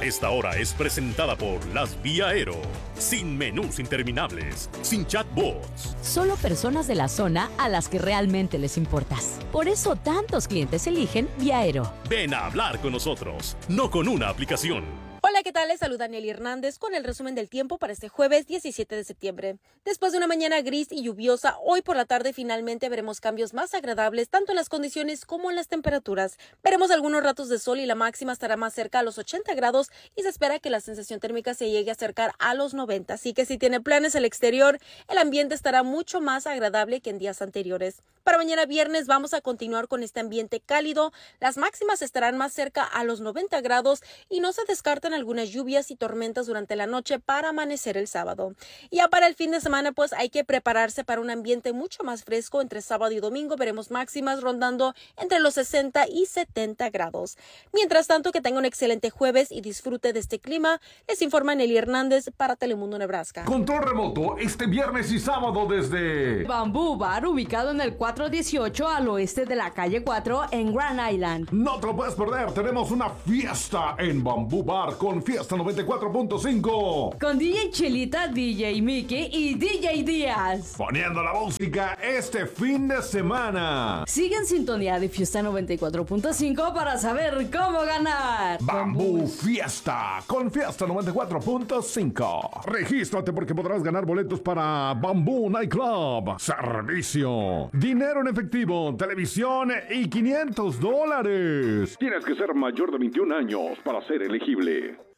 Esta hora es presentada por Las Vía Aero. Sin menús interminables, sin chatbots. Solo personas de la zona a las que realmente les importas. Por eso tantos clientes eligen Vía Aero. Ven a hablar con nosotros, no con una aplicación. Hola, ¿qué tal? Les saluda Nelly Hernández con el resumen del tiempo para este jueves 17 de septiembre. Después de una mañana gris y lluviosa, hoy por la tarde finalmente veremos cambios más agradables tanto en las condiciones como en las temperaturas. Veremos algunos ratos de sol y la máxima estará más cerca a los 80 grados y se espera que la sensación térmica se llegue a acercar a los 90. Así que si tiene planes al exterior, el ambiente estará mucho más agradable que en días anteriores. Para mañana viernes vamos a continuar con este ambiente cálido. Las máximas estarán más cerca a los 90 grados y no se descartan algunas lluvias y tormentas durante la noche para amanecer el sábado. Y ya para el fin de semana, pues hay que prepararse para un ambiente mucho más fresco. Entre sábado y domingo veremos máximas rondando entre los 60 y 70 grados. Mientras tanto, que tenga un excelente jueves y disfrute de este clima. Les informa Nelly Hernández para Telemundo Nebraska. Control remoto este viernes y sábado desde Bamboo Bar, ubicado en el 418 al oeste de la calle 4 en Grand Island. No te lo puedes perder, tenemos una fiesta en Bamboo Bar con Fiesta 94.5. Con DJ Chelita, DJ Mickey y DJ Díaz. Poniendo la música este fin de semana. Sigue en sintonía de Fiesta 94.5 para saber cómo ganar. Bamboo Fiesta con Fiesta 94.5. Regístrate porque podrás ganar boletos para Bamboo Nightclub. Servicio, dinero en efectivo, televisión y $500. Tienes que ser mayor de 21 años para ser elegible.